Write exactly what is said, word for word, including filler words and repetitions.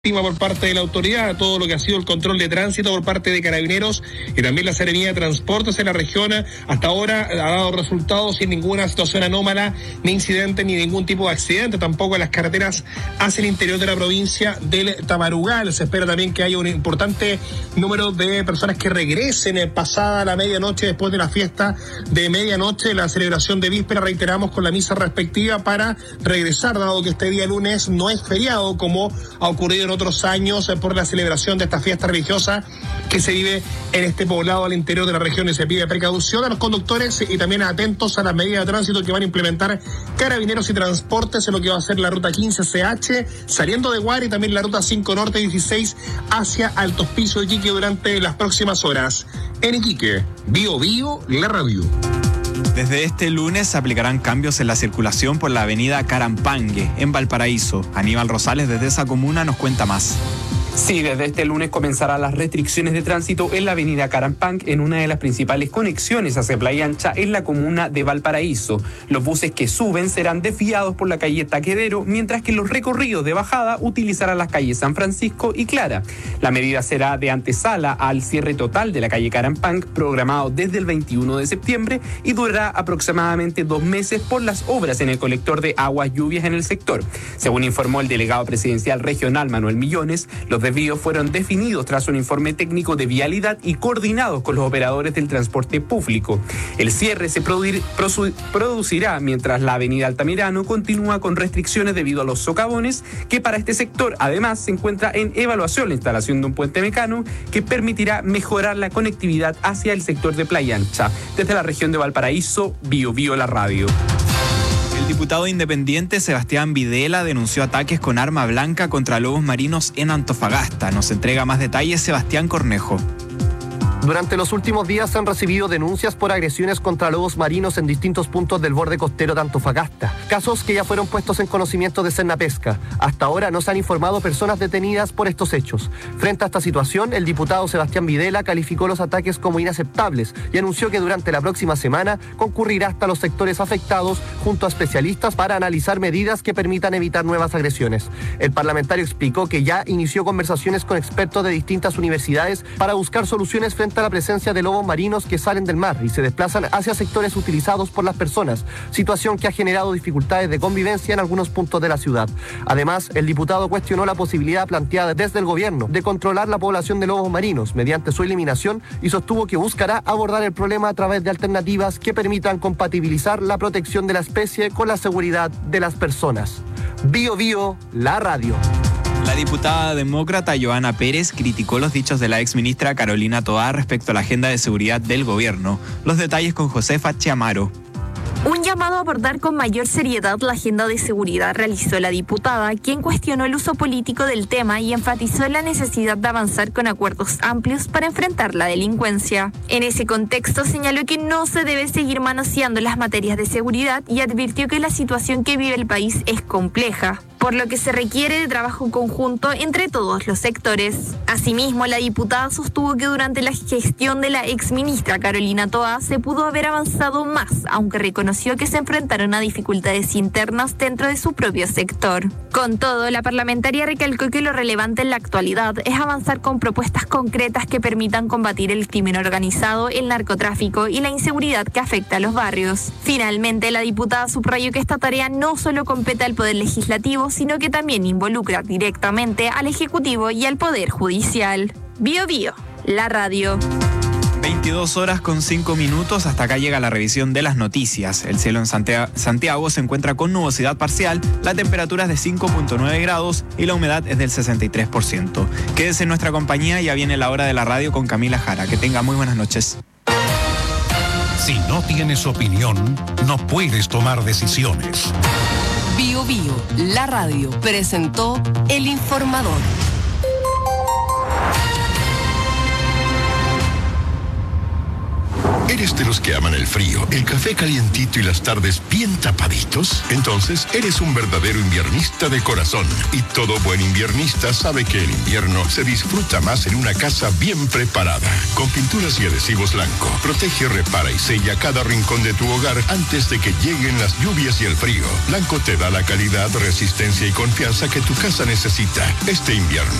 por parte de la autoridad, todo lo que ha sido el control de tránsito por parte de Carabineros y también la Seremía de Transportes en la región. Hasta ahora ha dado resultados sin ninguna situación anómala, ni incidente, ni ningún tipo de accidente, tampoco en las carreteras hacia el interior de la provincia del Tamarugal. Se espera también que haya un importante número de personas que regresen pasada la medianoche, después de la fiesta de medianoche, la celebración de víspera, reiteramos, con la misa respectiva para regresar, dado que este día lunes no es feriado, como ha ocurrido en otros años por la celebración de esta fiesta religiosa que se vive en este poblado al interior de la región. Y se pide precaución a los conductores y también atentos a las medidas de tránsito que van a implementar Carabineros y Transportes en lo que va a ser la ruta quince C H saliendo de Guari, y también la ruta cinco Norte dieciséis hacia Alto Hospicio de Iquique durante las próximas horas. En Iquique, Bio Bio, la radio. Desde este lunes se aplicarán cambios en la circulación por la avenida Carampangue, en Valparaíso. Aníbal Rosales desde esa comuna nos cuenta más. Sí, desde este lunes comenzarán las restricciones de tránsito en la avenida Carampangue, en una de las principales conexiones hacia Playa Ancha en la comuna de Valparaíso. Los buses que suben serán desviados por la calle Taquedero, mientras que los recorridos de bajada utilizarán las calles San Francisco y Clara. La medida será de antesala al cierre total de la calle Carampangue, programado desde el veintiuno de septiembre, y durará aproximadamente dos meses por las obras en el colector de aguas lluvias en el sector. Según informó el delegado presidencial regional Manuel Millones, los desvíos fueron definidos tras un informe técnico de vialidad y coordinados con los operadores del transporte público. El cierre se produ- prosu- producirá mientras la avenida Altamirano continúa con restricciones debido a los socavones, que para este sector además se encuentra en evaluación la instalación de un puente mecano que permitirá mejorar la conectividad hacia el sector de Playa Ancha. Desde la región de Valparaíso, Bio Bio la radio. El diputado independiente Sebastián Videla denunció ataques con arma blanca contra lobos marinos en Antofagasta. Nos entrega más detalles Sebastián Cornejo. Durante los últimos días se han recibido denuncias por agresiones contra lobos marinos en distintos puntos del borde costero de Antofagasta, casos que ya fueron puestos en conocimiento de Sernapesca. Hasta ahora no se han informado personas detenidas por estos hechos. Frente a esta situación, el diputado Sebastián Videla calificó los ataques como inaceptables y anunció que durante la próxima semana concurrirá hasta los sectores afectados junto a especialistas para analizar medidas que permitan evitar nuevas agresiones. El parlamentario explicó que ya inició conversaciones con expertos de distintas universidades para buscar soluciones frente a la presencia de lobos marinos que salen del mar y se desplazan hacia sectores utilizados por las personas, situación que ha generado dificultades de convivencia en algunos puntos de la ciudad. Además, el diputado cuestionó la posibilidad planteada desde el gobierno de controlar la población de lobos marinos mediante su eliminación y sostuvo que buscará abordar el problema a través de alternativas que permitan compatibilizar la protección de la especie con la seguridad de las personas. Bio Bio, la radio. La diputada demócrata Joana Pérez criticó los dichos de la exministra Carolina Toá respecto a la agenda de seguridad del gobierno. Los detalles con Josefa Chiamaro. Un llamado a abordar con mayor seriedad la agenda de seguridad realizó la diputada, quien cuestionó el uso político del tema y enfatizó la necesidad de avanzar con acuerdos amplios para enfrentar la delincuencia. En ese contexto señaló que no se debe seguir manoseando las materias de seguridad y advirtió que la situación que vive el país es compleja, por lo que se requiere de trabajo conjunto entre todos los sectores. Asimismo, la diputada sostuvo que durante la gestión de la exministra Carolina Toá se pudo haber avanzado más, aunque reconoció que se enfrentaron a dificultades internas dentro de su propio sector. Con todo, la parlamentaria recalcó que lo relevante en la actualidad es avanzar con propuestas concretas que permitan combatir el crimen organizado, el narcotráfico y la inseguridad que afecta a los barrios. Finalmente, la diputada subrayó que esta tarea no solo compete al Poder Legislativo, sino que también involucra directamente al Ejecutivo y al Poder Judicial. Bio Bio, la radio. veintidós horas con cinco minutos, hasta acá llega la revisión de las noticias. El cielo en Santiago se encuentra con nubosidad parcial, la temperatura es de cinco punto nueve grados y la humedad es del sesenta y tres por ciento. Quédese en nuestra compañía, ya viene la hora de la radio con Camila Jara. Que tenga muy buenas noches. Si no tienes opinión, no puedes tomar decisiones. Bio Bio, la radio, presentó El Informador. ¿Eres de los que aman el frío, el café calientito y las tardes bien tapaditos? Entonces, eres un verdadero inviernista de corazón. Y todo buen inviernista sabe que el invierno se disfruta más en una casa bien preparada. Con pinturas y adhesivos Lanco, protege, repara y sella cada rincón de tu hogar antes de que lleguen las lluvias y el frío. Lanco te da la calidad, resistencia y confianza que tu casa necesita este invierno.